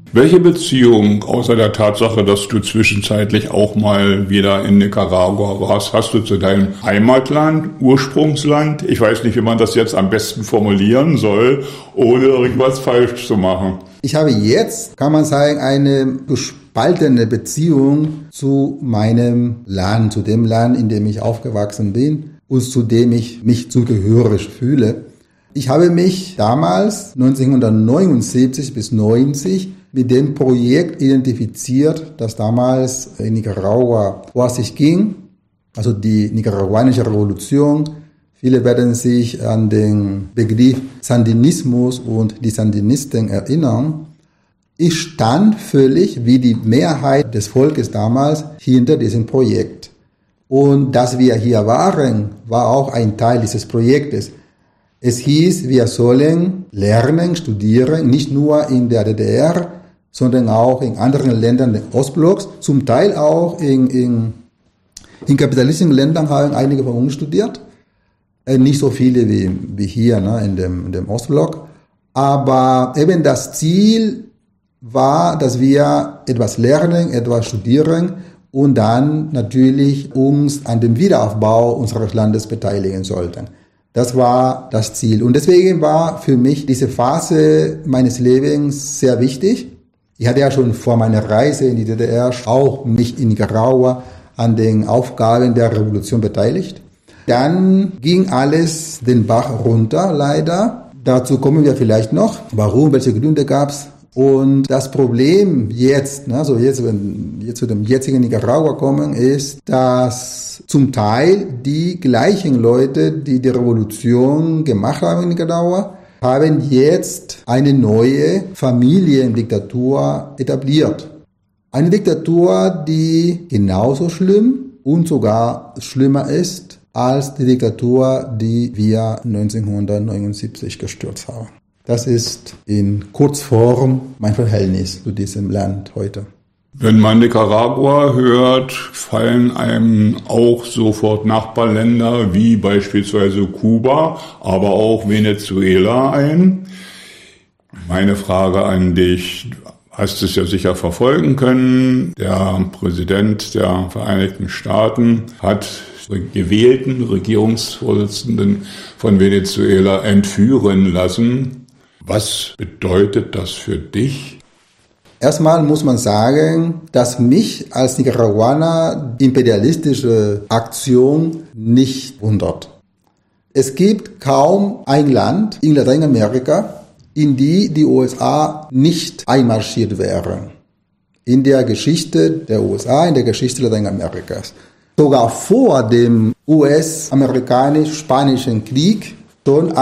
Welche Beziehung, außer der Tatsache, dass du zwischenzeitlich auch mal wieder in Nicaragua warst, hast du zu deinem Heimatland, Ursprungsland? Ich weiß nicht, wie man das jetzt am besten formulieren soll, ohne irgendwas falsch zu machen. Ich habe jetzt, kann man sagen, eine gespaltene Beziehung zu meinem Land, zu dem Land, in dem ich aufgewachsen bin und zu dem ich mich zugehörig fühle. Ich habe mich damals, 1979 bis 90, mit dem Projekt identifiziert, das damals in Nicaragua vor sich ging, also die nicaraguanische Revolution. Viele werden sich an den Begriff Sandinismus und die Sandinisten erinnern. Ich stand völlig wie die Mehrheit des Volkes damals hinter diesem Projekt. Und dass wir hier waren, war auch ein Teil dieses Projektes. Es hieß, wir sollen lernen, studieren, nicht nur in der DDR, sondern auch in anderen Ländern des Ostblocks, zum Teil auch in kapitalistischen Ländern haben einige von uns studiert. Nicht so viele wie hier in dem Ostblock. Aber eben das Ziel war, dass wir etwas lernen, etwas studieren und dann natürlich uns an dem Wiederaufbau unseres Landes beteiligen sollten. Das war das Ziel. Und deswegen war für mich diese Phase meines Lebens sehr wichtig. Ich hatte ja schon vor meiner Reise in die DDR auch mich in Nicaragua an den Aufgaben der Revolution beteiligt. Dann ging alles den Bach runter, leider. Dazu kommen wir vielleicht noch. Warum, welche Gründe gab's? Und das Problem jetzt, wenn wir zu dem jetzigen Nicaragua kommen, ist, dass zum Teil die gleichen Leute, die die Revolution gemacht haben in Nicaragua, haben jetzt eine neue Familiendiktatur etabliert. Eine Diktatur, die genauso schlimm und sogar schlimmer ist als die Diktatur, die wir 1979 gestürzt haben. Das ist in Kurzform mein Verhältnis zu diesem Land heute. Wenn man Nicaragua hört, fallen einem auch sofort Nachbarländer wie beispielsweise Kuba, aber auch Venezuela ein. Meine Frage an dich, hast es ja sicher verfolgen können. Der Präsident der Vereinigten Staaten hat gewählten Regierungsvorsitzenden von Venezuela entführen lassen. Was bedeutet das für dich? Erstmal muss man sagen, dass mich als Nicaraguaner die imperialistische Aktion nicht wundert. Es gibt kaum ein Land in Lateinamerika, in die USA nicht einmarschiert wären. In der Geschichte der USA, in der Geschichte Lateinamerikas. Sogar vor dem US-amerikanisch-spanischen Krieg, schon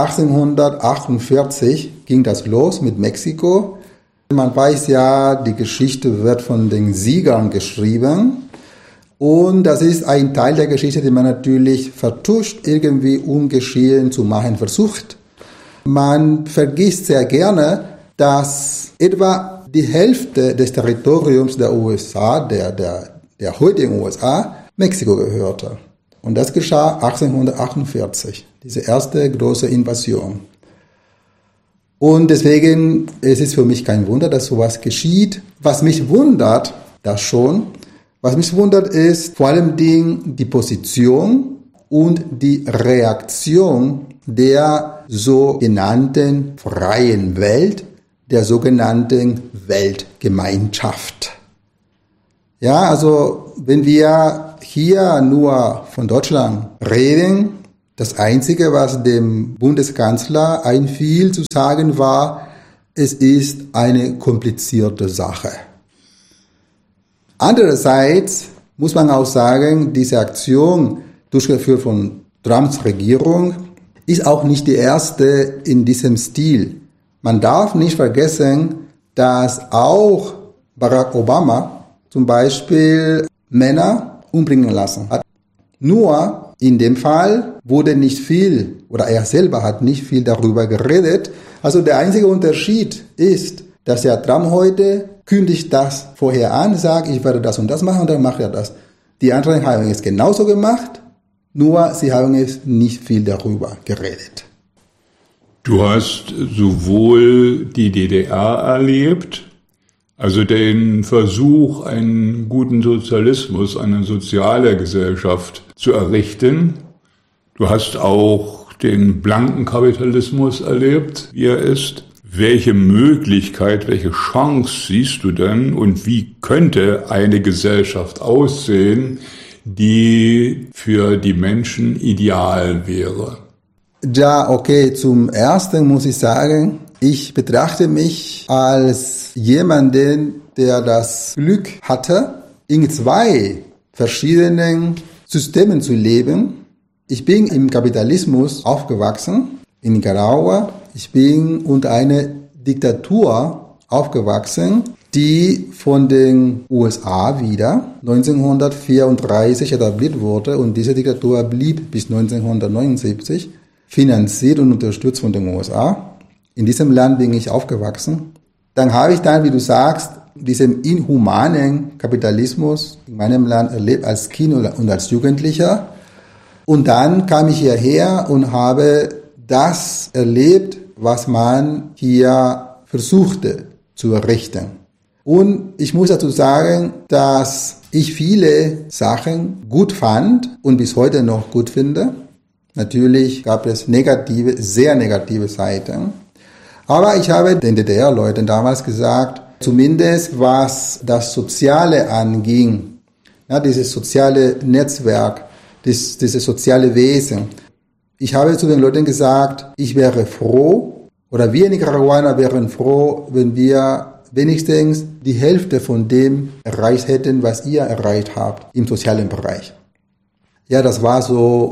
1848 ging das los mit Mexiko. Man weiß ja, die Geschichte wird von den Siegern geschrieben. Und das ist ein Teil der Geschichte, den man natürlich vertuscht, irgendwie ungeschehen zu machen versucht. Man vergisst sehr gerne, dass etwa die Hälfte des Territoriums der USA, der heutigen USA, Mexiko gehörte. Und das geschah 1848, diese erste große Invasion. Und deswegen es ist für mich kein Wunder, dass sowas geschieht. Was mich wundert, ist vor allem die Position und die Reaktion der sogenannten freien Welt, der sogenannten Weltgemeinschaft. Ja, also wenn wir hier nur von Deutschland reden, das Einzige, was dem Bundeskanzler einfiel zu sagen, war, es ist eine komplizierte Sache. Andererseits muss man auch sagen, diese Aktion, durchgeführt von Trumps Regierung, ist auch nicht die erste in diesem Stil. Man darf nicht vergessen, dass auch Barack Obama zum Beispiel Männer umbringen lassen hat. Nur in dem Fall wurde nicht viel, oder er selber hat nicht viel darüber geredet. Also der einzige Unterschied ist, dass der Trump heute kündigt das vorher an, sagt, ich werde das und das machen und dann macht er das. Die anderen haben es genauso gemacht, nur sie haben es nicht viel darüber geredet. Du hast sowohl die DDR erlebt, Also den Versuch, einen guten Sozialismus, eine soziale Gesellschaft zu errichten. Du hast auch den blanken Kapitalismus erlebt, wie er ist. Welche Möglichkeit, welche Chance siehst du denn und wie könnte eine Gesellschaft aussehen, die für die Menschen ideal wäre? Ja, okay, zum Ersten muss ich sagen, ich betrachte mich als jemanden, der das Glück hatte, in zwei verschiedenen Systemen zu leben. Ich bin im Kapitalismus aufgewachsen, in Nicaragua. Ich bin unter einer Diktatur aufgewachsen, die von den USA wieder 1934 etabliert wurde und diese Diktatur blieb bis 1979, finanziert und unterstützt von den USA. In diesem Land bin ich aufgewachsen. Dann habe ich dann, wie du sagst, diesen inhumanen Kapitalismus in meinem Land erlebt als Kind und als Jugendlicher. Und dann kam ich hierher und habe das erlebt, was man hier versuchte zu errichten. Und ich muss dazu sagen, dass ich viele Sachen gut fand und bis heute noch gut finde. Natürlich gab es negative, sehr negative Seiten. Aber ich habe den DDR-Leuten damals gesagt, zumindest was das Soziale anging, ja, dieses soziale Netzwerk, dieses soziale Wesen. Ich habe zu den Leuten gesagt, ich wäre froh, oder wir Nicaraguaner wären froh, wenn wir wenigstens die Hälfte von dem erreicht hätten, was ihr erreicht habt im sozialen Bereich. Ja, das war so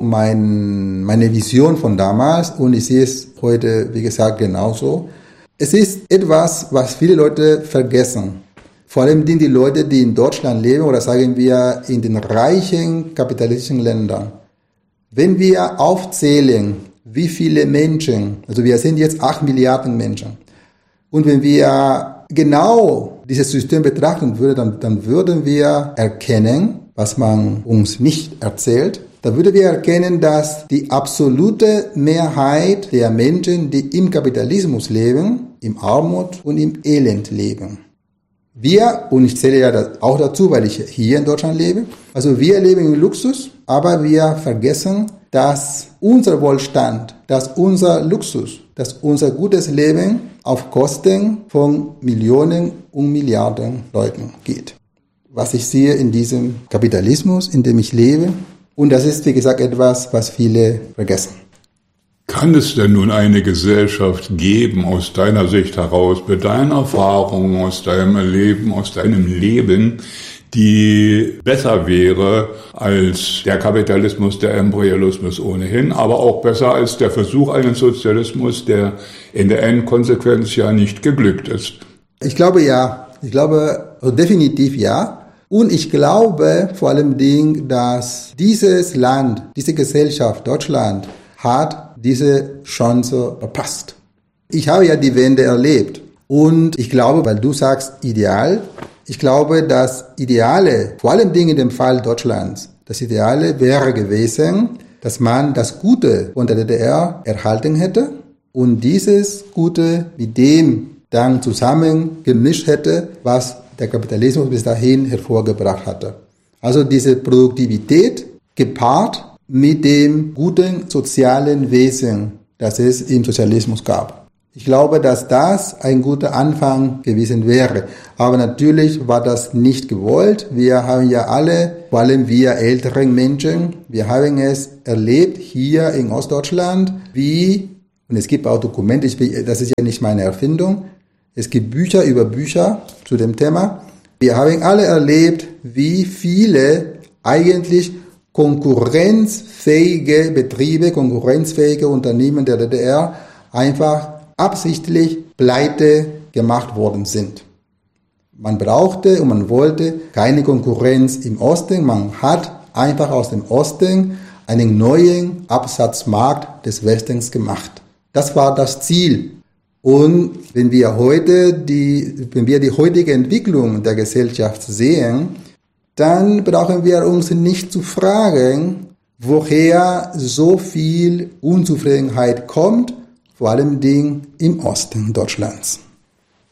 meine Vision von damals und ich sehe es heute, wie gesagt, genauso. Es ist etwas, was viele Leute vergessen. Vor allem die Leute, die in Deutschland leben oder sagen wir in den reichen kapitalistischen Ländern. Wenn wir aufzählen, wie viele Menschen, also wir sind jetzt 8 Milliarden Menschen, und wenn wir genau dieses System betrachten würden, dann würden wir erkennen, was man uns nicht erzählt, dann würden wir erkennen, dass die absolute Mehrheit der Menschen, die im Kapitalismus leben, im Armut und im Elend leben. Wir, und ich zähle ja auch dazu, weil ich hier in Deutschland lebe, also wir leben im Luxus, aber wir vergessen, dass unser Wohlstand, dass unser Luxus, dass unser gutes Leben auf Kosten von Millionen und Milliarden Leuten geht. Was ich sehe in diesem Kapitalismus, in dem ich lebe, und das ist, wie gesagt, etwas, was viele vergessen. Kann es denn nun eine Gesellschaft geben, aus deiner Sicht heraus, mit deinen Erfahrungen, aus deinem Erleben, aus deinem Leben, die besser wäre als der Kapitalismus, der Imperialismus ohnehin, aber auch besser als der Versuch eines Sozialismus, der in der Endkonsequenz ja nicht geglückt ist? Ich glaube ja. Ich glaube definitiv ja. Und ich glaube vor allem, dass dieses Land, diese Gesellschaft, Deutschland, hat diese Chance verpasst. Ich habe ja die Wende erlebt. Und ich glaube, weil du sagst ideal, ich glaube, das Ideale, vor allem in dem Fall Deutschlands, das Ideale wäre gewesen, dass man das Gute von der DDR erhalten hätte und dieses Gute mit dem dann zusammen gemischt hätte, was der Kapitalismus bis dahin hervorgebracht hatte. Also diese Produktivität gepaart mit dem guten sozialen Wesen, das es im Sozialismus gab. Ich glaube, dass das ein guter Anfang gewesen wäre. Aber natürlich war das nicht gewollt. Wir haben ja alle, vor allem wir älteren Menschen, wir haben es erlebt hier in Ostdeutschland, und es gibt auch Dokumente, das ist ja nicht meine Erfindung, es gibt Bücher über Bücher zu dem Thema. Wir haben alle erlebt, wie viele eigentlich konkurrenzfähige Betriebe, konkurrenzfähige Unternehmen der DDR einfach absichtlich pleite gemacht worden sind. Man brauchte und man wollte keine Konkurrenz im Osten. Man hat einfach aus dem Osten einen neuen Absatzmarkt des Westens gemacht. Das war das Ziel. Und wenn wir die heutige Entwicklung der Gesellschaft sehen, dann brauchen wir uns nicht zu fragen, woher so viel Unzufriedenheit kommt, vor allem im Osten Deutschlands.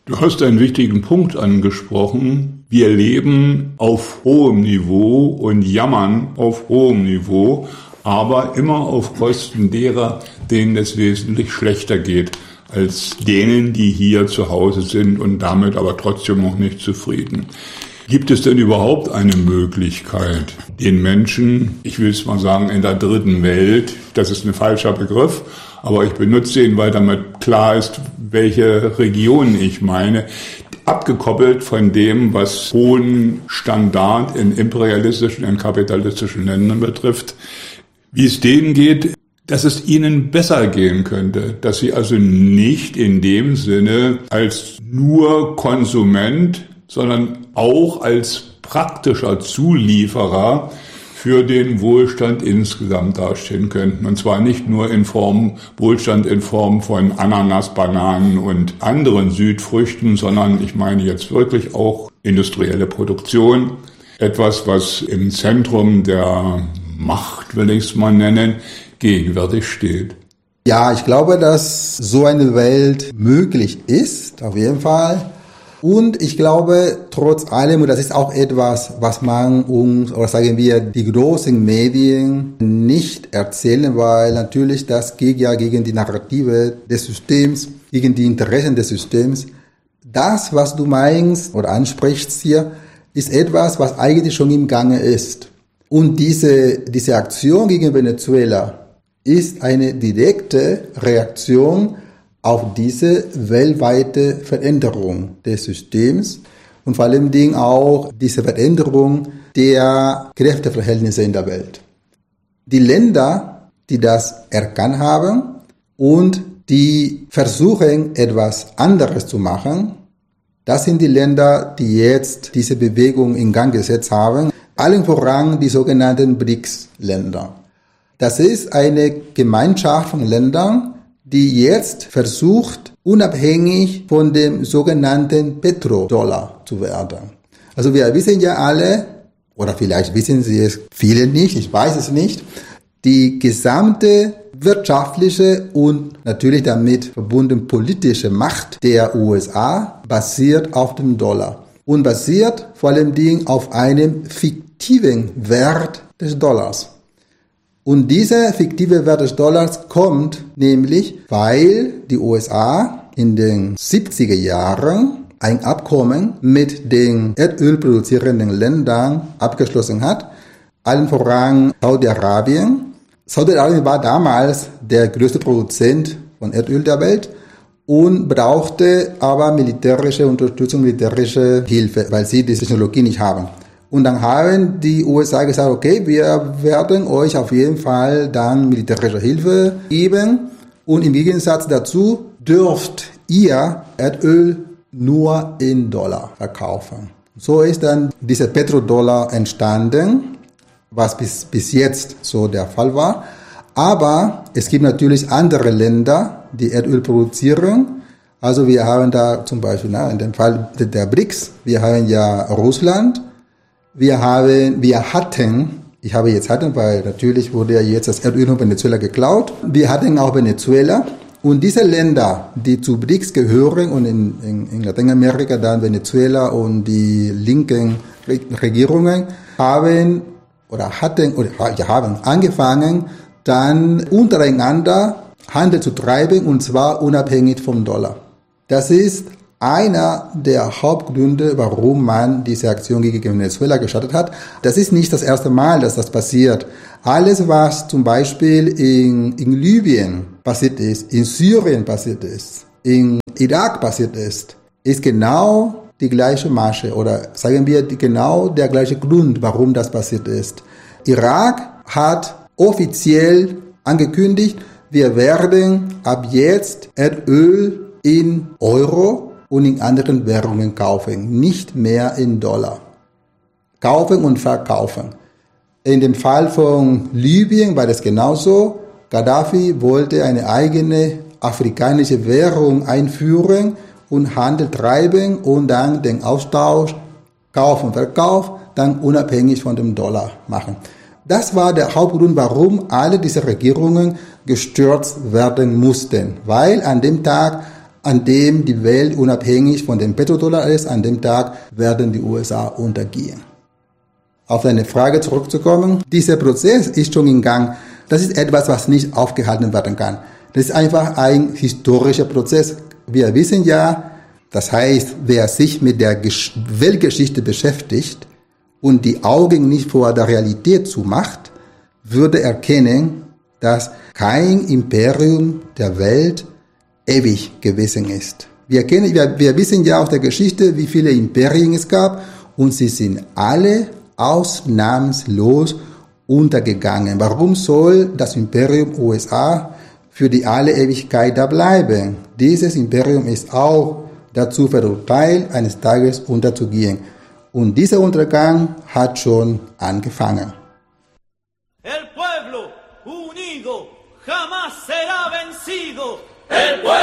Du hast einen wichtigen Punkt angesprochen. Wir leben auf hohem Niveau und jammern auf hohem Niveau, aber immer auf Kosten derer, denen es wesentlich schlechter geht, als denen, die hier zu Hause sind und damit aber trotzdem noch nicht zufrieden. Gibt es denn überhaupt eine Möglichkeit, den Menschen, ich will es mal sagen, in der dritten Welt, das ist ein falscher Begriff, aber ich benutze ihn, weil damit klar ist, welche Region ich meine, abgekoppelt von dem, was hohen Standard in imperialistischen, in kapitalistischen Ländern betrifft, wie es denen geht, dass es ihnen besser gehen könnte, dass sie also nicht in dem Sinne als nur Konsument, sondern auch als praktischer Zulieferer für den Wohlstand insgesamt dastehen könnten. Und zwar nicht nur Wohlstand in Form von Ananas, Bananen und anderen Südfrüchten, sondern ich meine jetzt wirklich auch industrielle Produktion. Etwas, was im Zentrum der Macht, will ich es mal nennen, gegenwärtig steht. Ja, ich glaube, dass so eine Welt möglich ist, auf jeden Fall. Und ich glaube, trotz allem, und das ist auch etwas, was man uns, oder sagen wir, die großen Medien nicht erzählen, weil natürlich das geht ja gegen die Narrative des Systems, gegen die Interessen des Systems. Das, was du meinst oder ansprichst hier, ist etwas, was eigentlich schon im Gange ist. Und diese Aktion gegen Venezuela ist eine direkte Reaktion auf diese weltweite Veränderung des Systems und vor allem auch diese Veränderung der Kräfteverhältnisse in der Welt. Die Länder, die das erkannt haben und die versuchen, etwas anderes zu machen, das sind die Länder, die jetzt diese Bewegung in Gang gesetzt haben, allen voran die sogenannten BRICS-Länder. Das ist eine Gemeinschaft von Ländern, die jetzt versucht, unabhängig von dem sogenannten Petrodollar zu werden. Also wir wissen ja alle, oder vielleicht wissen Sie es viele nicht, ich weiß es nicht, die gesamte wirtschaftliche und natürlich damit verbunden politische Macht der USA basiert auf dem Dollar und basiert vor allem auf einem fiktiven Wert des Dollars. Und dieser fiktive Wert des Dollars kommt nämlich, weil die USA in den 70er Jahren ein Abkommen mit den erdölproduzierenden Ländern abgeschlossen hat, allen voran Saudi-Arabien. Saudi-Arabien war damals der größte Produzent von Erdöl der Welt und brauchte aber militärische Unterstützung, militärische Hilfe, weil sie die Technologie nicht haben. Und dann haben die USA gesagt, okay, wir werden euch auf jeden Fall dann militärische Hilfe geben und im Gegensatz dazu dürft ihr Erdöl nur in Dollar verkaufen. So ist dann dieser Petrodollar entstanden, was bis jetzt so der Fall war. Aber es gibt natürlich andere Länder, die Erdöl produzieren. Also wir haben da zum Beispiel in dem Fall der BRICS, wir haben ja Russland, wir hatten, weil natürlich wurde ja jetzt das Erdöl in Venezuela geklaut. Wir hatten auch Venezuela. Und diese Länder, die zu BRICS gehören und in Lateinamerika dann Venezuela und die linken Regierungen haben angefangen, dann untereinander Handel zu treiben und zwar unabhängig vom Dollar. Das ist einer der Hauptgründe, warum man diese Aktion gegen Venezuela gestartet hat. Das ist nicht das erste Mal, dass das passiert. Alles, was zum Beispiel in Libyen passiert ist, in Syrien passiert ist, in Irak passiert ist genau die gleiche Masche oder sagen wir genau der gleiche Grund, warum das passiert ist. Irak hat offiziell angekündigt, wir werden ab jetzt Erdöl in Euro und in anderen Währungen kaufen, nicht mehr in Dollar. Kaufen und verkaufen. In dem Fall von Libyen war das genauso. Gaddafi wollte eine eigene afrikanische Währung einführen und Handel treiben und dann den Austausch, Kauf und Verkauf, dann unabhängig von dem Dollar machen. Das war der Hauptgrund, warum alle diese Regierungen gestürzt werden mussten, weil an dem Tag an dem die Welt unabhängig von dem Petrodollar ist, an dem Tag werden die USA untergehen. Auf deine Frage zurückzukommen, dieser Prozess ist schon in Gang. Das ist etwas, was nicht aufgehalten werden kann. Das ist einfach ein historischer Prozess. Wir wissen ja, das heißt, wer sich mit der Weltgeschichte beschäftigt und die Augen nicht vor der Realität zumacht, würde erkennen, dass kein Imperium der Welt ewig gewesen ist. Wir wissen ja aus der Geschichte, wie viele Imperien es gab, und sie sind alle ausnahmslos untergegangen. Warum soll das Imperium USA für die alle Ewigkeit da bleiben? Dieses Imperium ist auch dazu verurteilt, eines Tages unterzugehen. Und dieser Untergang hat schon angefangen. El pueblo unido jamás será vencido. El pueblo